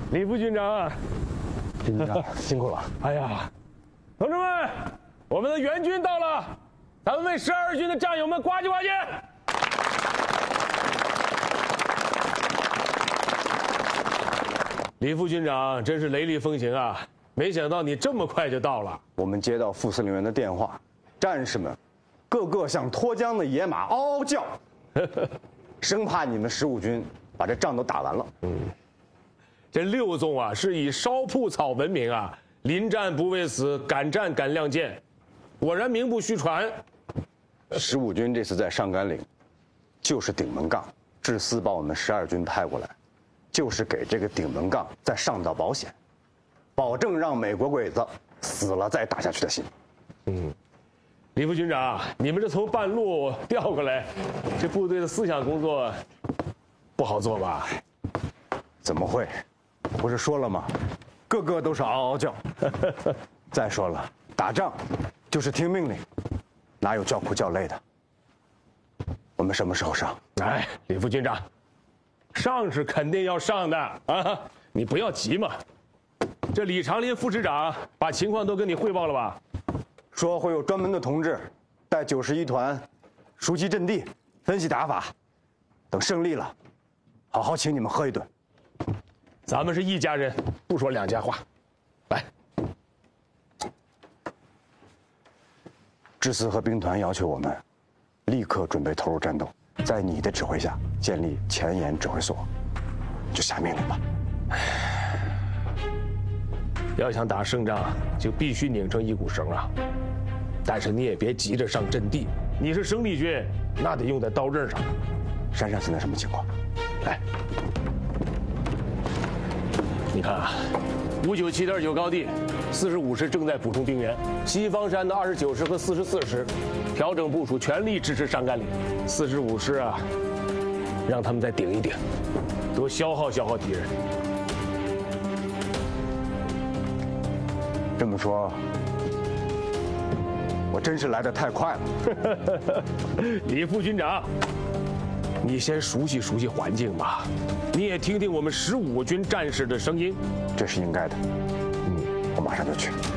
李副军长啊， 李军长辛苦了。 哎呀，同志们，我们的援军到了，咱们为12军的战友们呱唧呱唧。李副军长真是雷厉风行啊！没想到你这么快就到了。 我们接到副司令员的电话，战士们个个像脱缰的野马，嗷嗷叫，生怕你们15军把这仗都打完了。 这6纵啊是以烧铺草闻名啊，临战不畏死，敢战敢亮剑，果然名不虚传。 15军这次在上甘岭，就是顶门杠，志思把我们12军派过来，就是给这个顶门杠再上道保险，保证让美国鬼子死了再打下去的心。 李副军长，你们这从半路调过来，这部队的思想工作不好做吧？ 怎么会？我不是说了吗？个个都是嗷嗷叫。再说了，打仗就是听命令，哪有叫苦叫累的？我们什么时候上？ 哎，李副军长，上是肯定要上的啊，你不要急嘛。这李长林副师长把情况都跟你汇报了吧？ 说会有专门的同志带91团熟悉阵地，分析打法，等胜利了，好好请你们喝一顿。 咱们是一家人，不说两家话。来， 志思和兵团要求我们立刻准备投入战斗，在你的指挥下建立前沿指挥所，就下命令吧。 要想打胜仗，就必须拧成一股绳啊！但是你也别急着上阵地，你是生力军，那得用在刀刃上。 山上现在什么情况？ 来，你看啊，597.9高地45师正在补充兵员，西方山的29师和44师调整部署，全力支持上甘岭。45师啊，让他们再顶一顶，多消耗消耗敌人。 这么说，我真是来得太快了。 李副军长，你先熟悉熟悉环境吧，你也听听我们15军战士的声音。 这是应该的。我马上就去。